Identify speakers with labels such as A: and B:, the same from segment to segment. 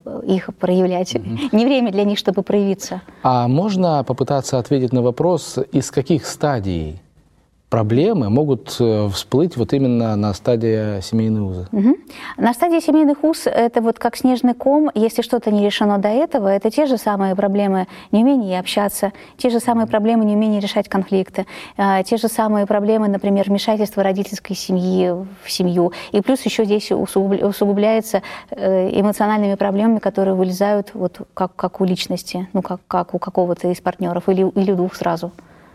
A: их проявлять. Не время для них, чтобы проявиться.
B: А можно попытаться ответить на вопрос, из каких стадий проблемы могут всплыть вот именно на стадии семейных уз?
A: На стадии семейных уз это вот как снежный ком. Если что-то не решено до этого, это те же самые проблемы неумения общаться, те же самые проблемы неумения решать конфликты, те же самые проблемы, например, вмешательства родительской семьи в семью. И плюс еще здесь усугубляется эмоциональными проблемами, которые вылезают вот как у личности, ну как у какого-то из партнеров или у двух сразу.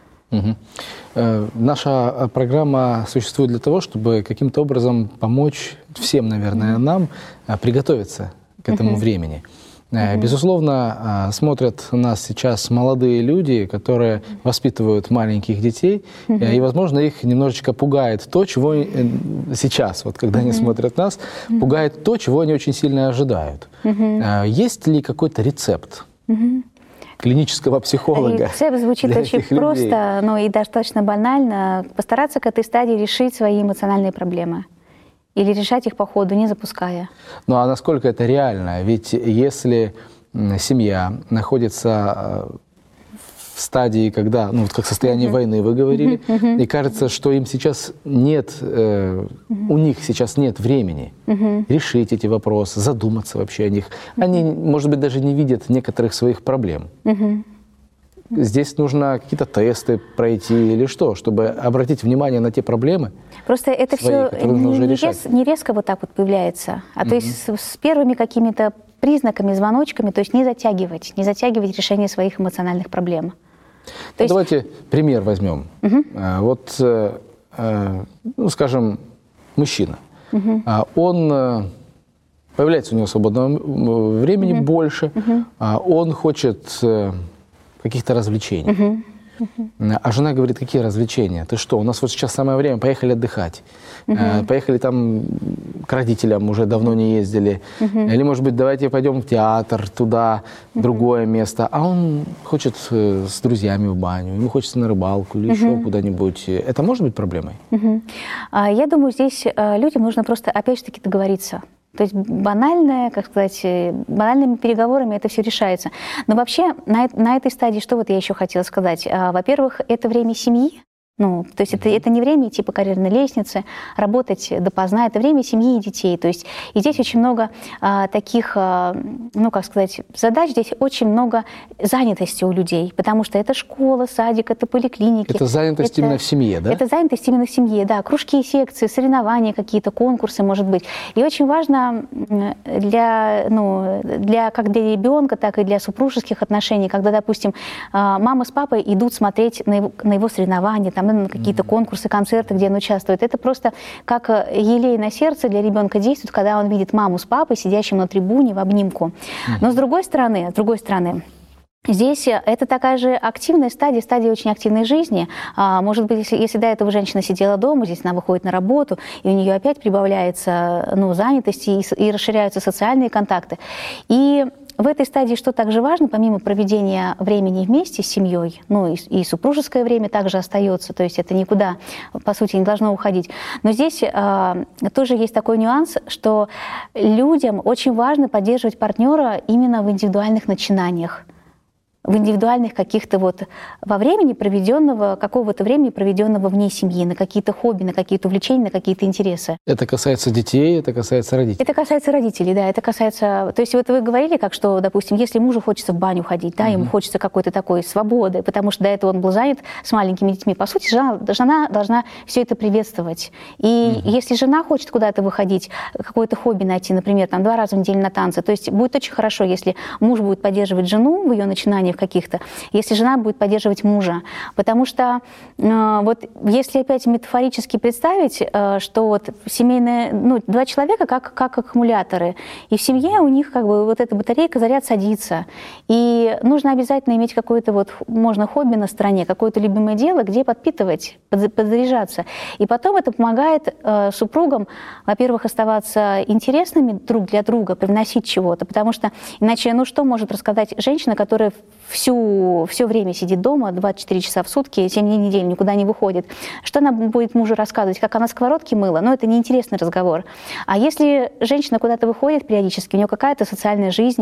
B: Наша программа существует для того, чтобы каким-то образом помочь всем, наверное, нам приготовиться к этому времени. Безусловно, смотрят нас сейчас молодые люди, которые воспитывают маленьких детей, и, возможно, их немножечко пугает то, чего сейчас, вот когда они смотрят нас, пугает то, чего они очень сильно ожидают. Есть ли какой-то рецепт клинического психолога?
A: Рецепт звучит очень просто, но и достаточно банально. Постараться к этой стадии решить свои эмоциональные проблемы. Или решать их по ходу, не запуская.
B: Ну а насколько это реально? Ведь если семья находится в стадии, когда, ну вот как состояние войны вы говорили, и кажется, что им сейчас нет, у них сейчас нет времени решить эти вопросы, задуматься вообще о них. Они, может быть, даже не видят некоторых своих проблем. Здесь нужно какие-то тесты пройти или что, чтобы обратить внимание на те проблемы.
A: Просто это
B: свои,
A: все не резко вот так вот появляется, а то есть с первыми какими-то признаками, звоночками, то есть не затягивать решение своих эмоциональных проблем. То есть...
B: Давайте пример возьмем. Вот, ну, скажем, мужчина. Он, появляется у него свободного времени больше, он хочет каких-то развлечений. А жена говорит, какие развлечения? Ты что, у нас вот сейчас самое время, поехали отдыхать. Поехали там к родителям, уже давно не ездили. Или, может быть, давайте пойдем в театр, туда, в другое место. А он хочет с друзьями в баню, ему хочется на рыбалку или еще куда-нибудь. Это может быть проблемой?
A: Я думаю, здесь людям нужно просто, опять же таки, договориться. То есть банальное, как сказать, банальными переговорами это все решается. Но вообще на этой стадии, что вот я еще хотела сказать. Во-первых, это время семьи. Ну, то есть это не время идти по карьерной лестнице, работать допоздна, это время семьи и детей. То есть и здесь очень много таких, ну, как сказать, задач, здесь очень много занятости у людей, потому что это школа, садик, это поликлиники.
B: Это занятость именно в семье, да?
A: Это занятость именно в семье, да. Кружки, секции, соревнования какие-то, конкурсы, может быть. И очень важно как для ребенка, так и для супружеских отношений, когда, допустим, мама с папой идут смотреть на его соревнования, там, на какие-то конкурсы, концерты, где он участвует. Это просто как елей на сердце для ребенка действует, когда он видит маму с папой, сидящим на трибуне в обнимку. Но с другой стороны, здесь это такая же активная стадия очень активной жизни. Может быть, если до этого женщина сидела дома, здесь она выходит на работу, и у нее опять прибавляется занятости и расширяются социальные контакты. И в этой стадии, что также важно, помимо проведения времени вместе с семьей, и супружеское время также остается, то есть это никуда, по сути, не должно уходить. Но здесь тоже есть такой нюанс, что людям очень важно поддерживать партнера именно в индивидуальных начинаниях, в индивидуальных каких-то во времени проведенного, какого-то времени проведенного вне семьи, на какие-то хобби, на какие-то увлечения, на какие-то интересы.
B: Это касается детей, это касается родителей? Это
A: касается родителей, да, это касается... То есть вот вы говорили, что, допустим, если мужу хочется в баню ходить, да, ему хочется какой-то такой свободы, потому что до этого он был занят с маленькими детьми, по сути, жена должна все это приветствовать. И если жена хочет куда-то выходить, какое-то хобби найти, например, 2 раза в неделю на танцы, то есть будет очень хорошо, если муж будет поддерживать жену в ее начинаниях каких-то, если жена будет поддерживать мужа. Потому что если опять метафорически представить, что семейные, 2 человека как аккумуляторы, и в семье у них эта батарейка, заряд садится. И нужно обязательно иметь какое-то можно хобби на стороне, какое-то любимое дело, где подпитывать, подзаряжаться. И потом это помогает супругам, во-первых, оставаться интересными друг для друга, привносить чего-то, потому что иначе, что может рассказать женщина, которая все время сидит дома, 24 часа в сутки, 7 дней в неделю, никуда не выходит. Что она будет мужу рассказывать, как она сковородки мыла? Это неинтересный разговор. А если женщина куда-то выходит периодически, у нее какая-то социальная жизнь,